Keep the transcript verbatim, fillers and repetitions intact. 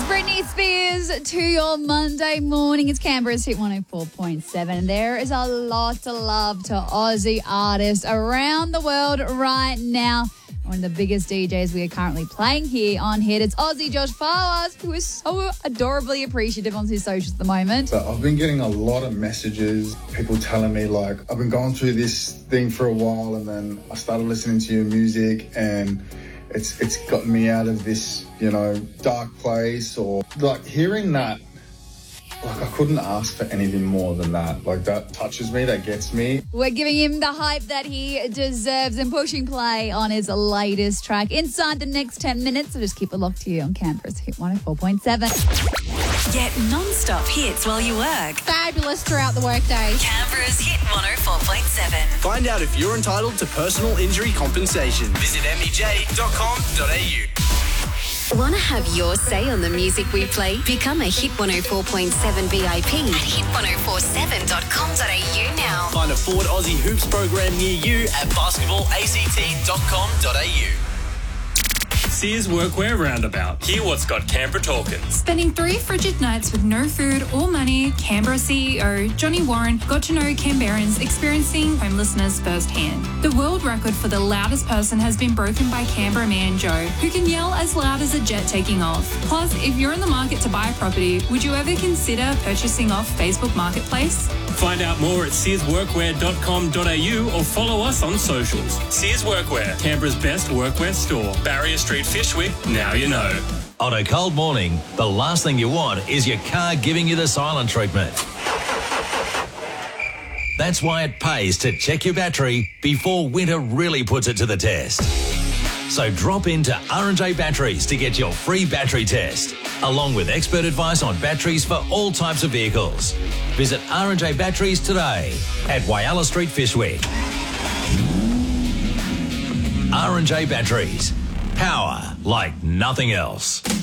Britney Spears to your Monday morning. It's Canberra's Hit one oh four point seven. There is a lot to love to Aussie artists around the world right now. One of the biggest D Js we are currently playing here on Hit. It's Aussie Josh Fawaz, who is so adorably appreciative on his socials at the moment. So I've been getting a lot of messages, people telling me like, I've been going through this thing for a while and then I started listening to your music and it's it's gotten me out of this, you know, dark place, or like hearing that, like I couldn't ask for anything more than that. Like that touches me, that gets me. We're giving him the hype that he deserves and pushing play on his latest track inside the next ten minutes. So just keep it locked to you on Canberra's Hit one oh four point seven. Get non-stop hits while you work. Fabulous throughout the workday. Canberra's Hit one oh four point seven. Find out if you're entitled to personal injury compensation. Visit m e j dot com dot a u. Want to have your say on the music we play? Become a Hit one oh four point seven V I P at hit one oh four seven dot com dot a u now. Find a Ford Aussie Hoops program near you at basketball a c t dot com dot a u. Sears Workwear Roundabout. Hear what's got Canberra talking. Spending three frigid nights with no food or money, Canberra C E O Johnny Warren got to know Canberrans experiencing homelessness firsthand. The world record for the loudest person has been broken by Canberra man Joe, who can yell as loud as a jet taking off. Plus, if you're in the market to buy a property, would you ever consider purchasing off Facebook Marketplace? Find out more at sears workwear dot com dot a u or follow us on socials. Sears Workwear, Canberra's best workwear store. Barrier Street, Fishwick, now you know. On a cold morning, the last thing you want is your car giving you the silent treatment. That's why it pays to check your battery before winter really puts it to the test. So drop into R and J Batteries to get your free battery test, along with expert advice on batteries for all types of vehicles. Visit R and J Batteries today at Whyalla Street, Fishwick. R and J Batteries. Power like nothing else.